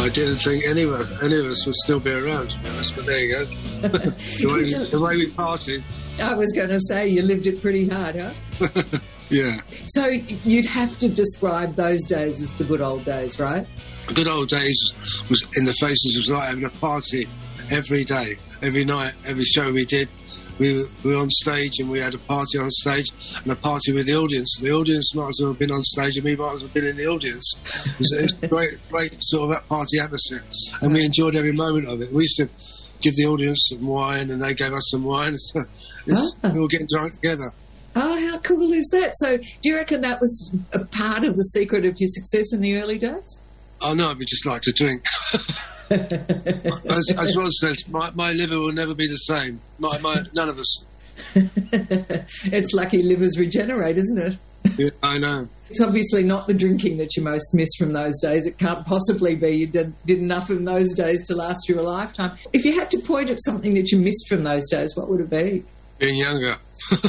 I didn't think any of us would still be around, to be honest, but there you go. the way we partied. I was going to say, you lived it pretty hard, huh? Yeah. So you'd have to describe those days as the good old days, right? The good old days was in the Faces, was like having a party every day, every night, every show we did. We were on stage and we had a party on stage and a party with the audience. The audience might as well have been on stage and we might as well have been in the audience. It was a great sort of party atmosphere, and we enjoyed every moment of it. We used to give the audience some wine and they gave us some wine. So we were getting drunk together. Oh, how cool is that? So do you reckon that was a part of the secret of your success in the early days? Oh, no, we just like to drink. as Rod says, my liver will never be the same. None of us. It's lucky livers regenerate, isn't it? Yeah, I know. It's obviously not the drinking that you most miss from those days. It can't possibly be. You did enough in those days to last you a lifetime. If you had to point at something that you missed from those days, what would it be? Being younger.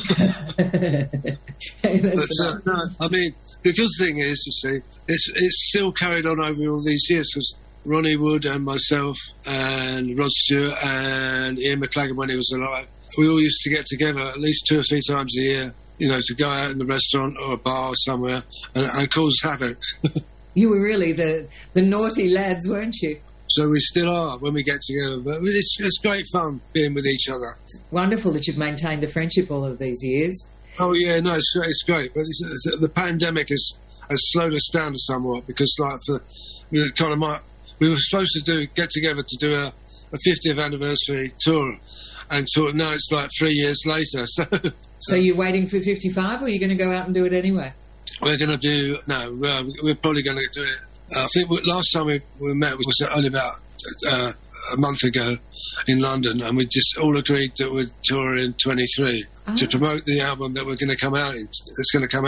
Hey, no, I mean, the good thing is, you see, it's still carried on over all these years, because Ronnie Wood and myself and Rod Stewart and Ian McLagan, when he was alive, we all used to get together at least 2 or 3 times a year, you know, to go out in a restaurant or a bar or somewhere and cause havoc. You were really the naughty lads, weren't you? So we still are when we get together, but it's great fun being with each other. It's wonderful that you've maintained a friendship all of these years. Oh yeah, no, it's great. But the pandemic has slowed us down somewhat, because we were supposed to get together to do a 50th anniversary tour, and now it's like 3 years later. So you're waiting for 55, or are you going to go out and do it anyway? We're going to do we're probably going to do it. I think last time we met was only about a month ago in London, and we just all agreed that we'd tour in 23 to promote the album that we're going to come out in. It's going to come